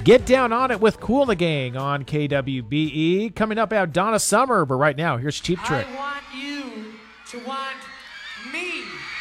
Get Down on It with Kool and the Gang on KWBE. Coming up out Donna Summer, but right now, here's Cheap Trick. I want you to want me.